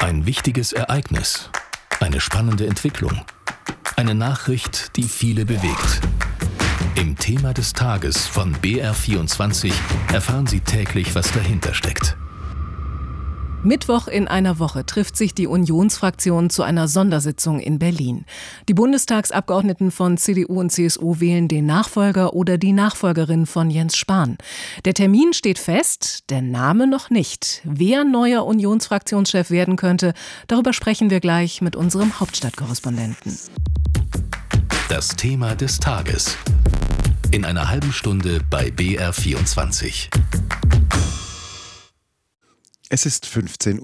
Ein wichtiges Ereignis, eine spannende Entwicklung, eine Nachricht, die viele bewegt. Im Thema des Tages von BR24 erfahren Sie täglich, was dahinter steckt. Mittwoch in einer Woche trifft sich die Unionsfraktion zu einer Sondersitzung in Berlin. Die Bundestagsabgeordneten von CDU und CSU wählen den Nachfolger oder die Nachfolgerin von Jens Spahn. Der Termin steht fest, der Name noch nicht. Wer neuer Unionsfraktionschef werden könnte, darüber sprechen wir gleich mit unserem Hauptstadtkorrespondenten. Das Thema des Tages. In einer halben Stunde bei BR24. Es ist 15.45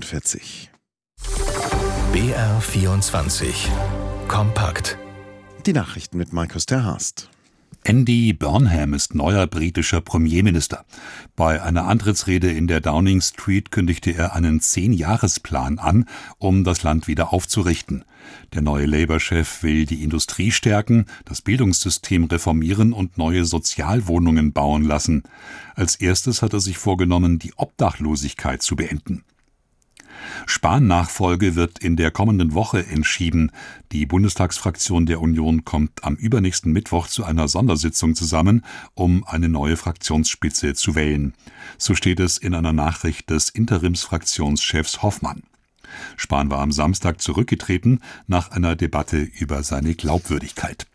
Uhr. BR24. Kompakt. Die Nachrichten mit Markus ter Haast. Andy Burnham ist neuer britischer Premierminister. Bei einer Antrittsrede in der Downing Street kündigte er einen 10-Jahres-Plan an, um das Land wieder aufzurichten. Der neue Labour-Chef will die Industrie stärken, das Bildungssystem reformieren und neue Sozialwohnungen bauen lassen. Als erstes hat er sich vorgenommen, die Obdachlosigkeit zu beenden. Spahn-Nachfolge wird in der kommenden Woche entschieden. Die Bundestagsfraktion der Union kommt am übernächsten Mittwoch zu einer Sondersitzung zusammen, um eine neue Fraktionsspitze zu wählen. So steht es in einer Nachricht des Interimsfraktionschefs Hoffmann. Spahn war am Samstag zurückgetreten nach einer Debatte über seine Glaubwürdigkeit.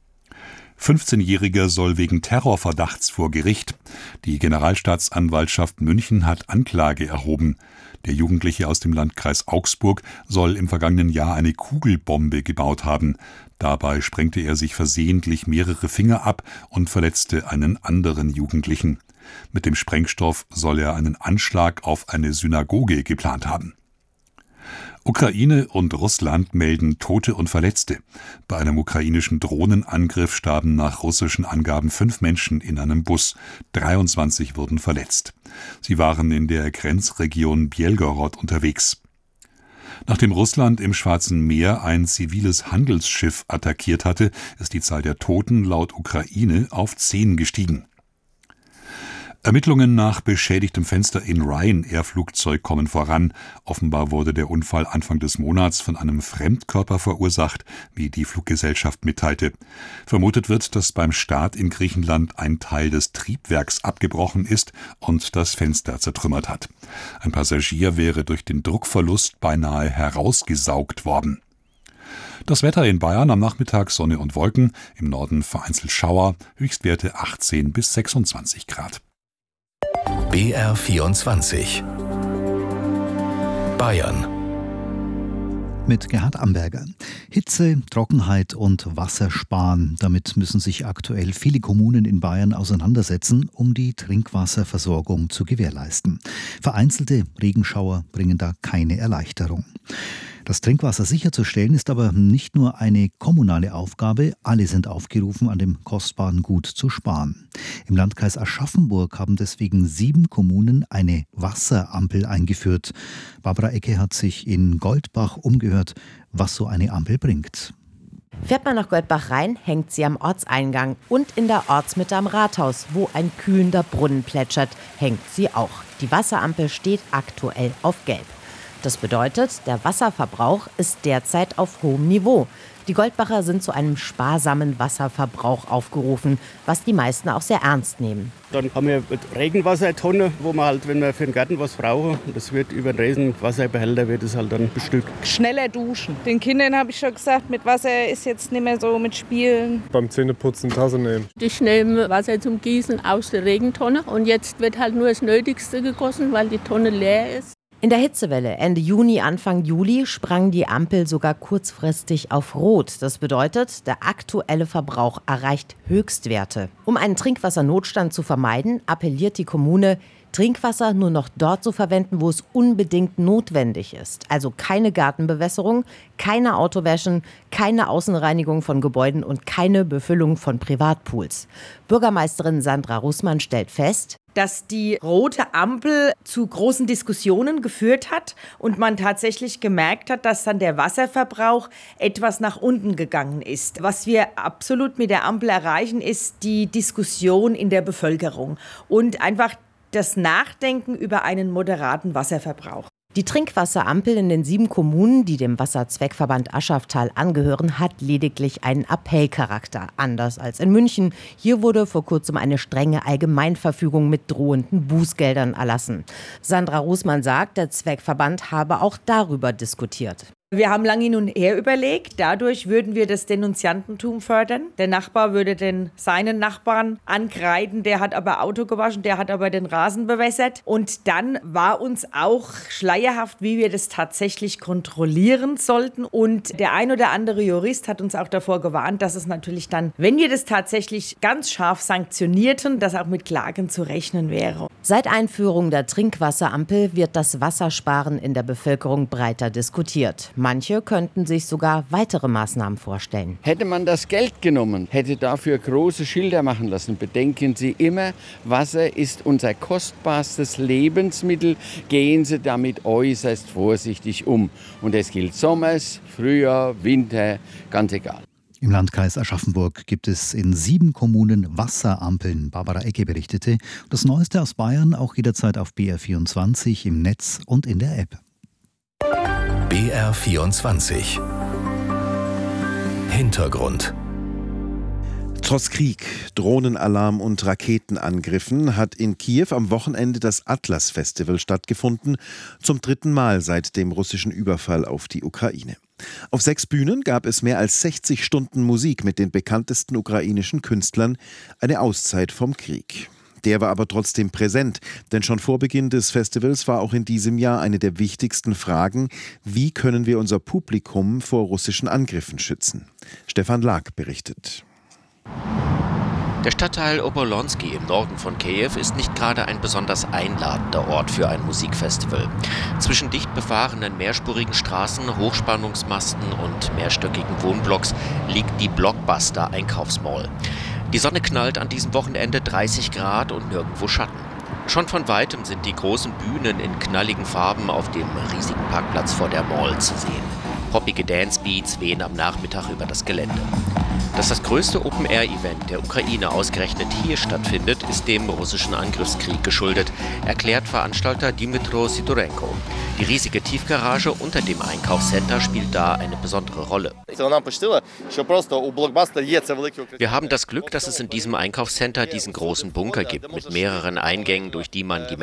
15-Jähriger soll wegen Terrorverdachts vor Gericht. Die Generalstaatsanwaltschaft München hat Anklage erhoben. Der Jugendliche aus dem Landkreis Augsburg soll im vergangenen Jahr eine Kugelbombe gebaut haben. Dabei sprengte er sich versehentlich mehrere Finger ab und verletzte einen anderen Jugendlichen. Mit dem Sprengstoff soll er einen Anschlag auf eine Synagoge geplant haben. Ukraine und Russland melden Tote und Verletzte. Bei einem ukrainischen Drohnenangriff starben nach russischen Angaben 5 Menschen in einem Bus. 23 wurden verletzt. Sie waren in der Grenzregion Bjelgorod unterwegs. Nachdem Russland im Schwarzen Meer ein ziviles Handelsschiff attackiert hatte, ist die Zahl der Toten laut Ukraine auf 10 gestiegen. Ermittlungen nach beschädigtem Fenster in Ryanair-Flugzeug kommen voran. Offenbar wurde der Unfall Anfang des Monats von einem Fremdkörper verursacht, wie die Fluggesellschaft mitteilte. Vermutet wird, dass beim Start in Griechenland ein Teil des Triebwerks abgebrochen ist und das Fenster zertrümmert hat. Ein Passagier wäre durch den Druckverlust beinahe herausgesaugt worden. Das Wetter in Bayern: am Nachmittag Sonne und Wolken, im Norden vereinzelt Schauer, Höchstwerte 18 bis 26 Grad. BR24 Bayern. Mit Gerhard Amberger. Hitze, Trockenheit und Wassersparen. Damit müssen sich aktuell viele Kommunen in Bayern auseinandersetzen, um die Trinkwasserversorgung zu gewährleisten. Vereinzelte Regenschauer bringen da keine Erleichterung. Das Trinkwasser sicherzustellen ist aber nicht nur eine kommunale Aufgabe. Alle sind aufgerufen, an dem kostbaren Gut zu sparen. Im Landkreis Aschaffenburg haben deswegen 7 Kommunen eine Wasserampel eingeführt. Barbara Ecke hat sich in Goldbach umgehört, was so eine Ampel bringt. Fährt man nach Goldbach rein, hängt sie am Ortseingang. Und in der Ortsmitte am Rathaus, wo ein kühlender Brunnen plätschert, hängt sie auch. Die Wasserampel steht aktuell auf Gelb. Das bedeutet, der Wasserverbrauch ist derzeit auf hohem Niveau. Die Goldbacher sind zu einem sparsamen Wasserverbrauch aufgerufen, was die meisten auch sehr ernst nehmen. Dann haben wir Regenwassertonne, wo man halt, wenn wir für den Garten was brauchen, das wird über den Regenwasserbehälter wird es halt dann bestückt. Schneller duschen. Den Kindern habe ich schon gesagt, mit Wasser ist jetzt nicht mehr so mit Spielen. Beim Zähneputzen Tasse nehmen. Ich nehme Wasser zum Gießen aus der Regentonne und jetzt wird halt nur das Nötigste gegossen, weil die Tonne leer ist. In der Hitzewelle Ende Juni, Anfang Juli sprang die Ampel sogar kurzfristig auf Rot. Das bedeutet, der aktuelle Verbrauch erreicht Höchstwerte. Um einen Trinkwassernotstand zu vermeiden, appelliert die Kommune, Trinkwasser nur noch dort zu verwenden, wo es unbedingt notwendig ist. Also keine Gartenbewässerung, keine Autowäschen, keine Außenreinigung von Gebäuden und keine Befüllung von Privatpools. Bürgermeisterin Sandra Russmann stellt fest, dass die rote Ampel zu großen Diskussionen geführt hat und man tatsächlich gemerkt hat, dass dann der Wasserverbrauch etwas nach unten gegangen ist. Was wir absolut mit der Ampel erreichen, ist die Diskussion in der Bevölkerung und einfach das Nachdenken über einen moderaten Wasserverbrauch. Die Trinkwasserampel in den 7 Kommunen, die dem Wasserzweckverband Aschachtal angehören, hat lediglich einen Appellcharakter. Anders als in München. Hier wurde vor kurzem eine strenge Allgemeinverfügung mit drohenden Bußgeldern erlassen. Sandra Rußmann sagt, der Zweckverband habe auch darüber diskutiert. Wir haben lange hin und her überlegt. Dadurch würden wir das Denunziantentum fördern. Der Nachbar würde seinen Nachbarn ankreiden. Der hat aber Auto gewaschen, der hat aber den Rasen bewässert. Und dann war uns auch schleierhaft, wie wir das tatsächlich kontrollieren sollten. Und der ein oder andere Jurist hat uns auch davor gewarnt, dass es natürlich dann, wenn wir das tatsächlich ganz scharf sanktionierten, dass auch mit Klagen zu rechnen wäre. Seit Einführung der Trinkwasserampel wird das Wassersparen in der Bevölkerung breiter diskutiert. Manche könnten sich sogar weitere Maßnahmen vorstellen. Hätte man das Geld genommen, hätte dafür große Schilder machen lassen. Bedenken Sie immer, Wasser ist unser kostbarstes Lebensmittel. Gehen Sie damit äußerst vorsichtig um. Und es gilt Sommers, Frühjahr, Winter, ganz egal. Im Landkreis Aschaffenburg gibt es in 7 Kommunen Wasserampeln. Barbara Ecke berichtete. Das Neueste aus Bayern auch jederzeit auf BR24 im Netz und in der App. BR24 Hintergrund. Trotz Krieg, Drohnenalarm und Raketenangriffen hat in Kiew am Wochenende das Atlas-Festival stattgefunden, zum 3. Mal seit dem russischen Überfall auf die Ukraine. Auf 6 Bühnen gab es mehr als 60 Stunden Musik mit den bekanntesten ukrainischen Künstlern, eine Auszeit vom Krieg. Der war aber trotzdem präsent, denn schon vor Beginn des Festivals war auch in diesem Jahr eine der wichtigsten Fragen: Wie können wir unser Publikum vor russischen Angriffen schützen? Stefan Lag berichtet. Der Stadtteil Obolonsky im Norden von Kiew ist nicht gerade ein besonders einladender Ort für ein Musikfestival. Zwischen dicht befahrenen mehrspurigen Straßen, Hochspannungsmasten und mehrstöckigen Wohnblocks liegt die Blockbuster-Einkaufsmall. Die Sonne knallt an diesem Wochenende 30 Grad und nirgendwo Schatten. Schon von Weitem sind die großen Bühnen in knalligen Farben auf dem riesigen Parkplatz vor der Mall zu sehen. Poppige Dancebeats wehen am Nachmittag über das Gelände. Dass das größte Open-Air-Event der Ukraine ausgerechnet hier stattfindet, ist dem russischen Angriffskrieg geschuldet, erklärt Veranstalter Dmytro Sidorenko. Die riesige Tiefgarage unter dem Einkaufscenter spielt da eine besondere Rolle. Wir haben das Glück, dass es in diesem Einkaufscenter diesen großen Bunker gibt, mit mehreren Eingängen, durch die man die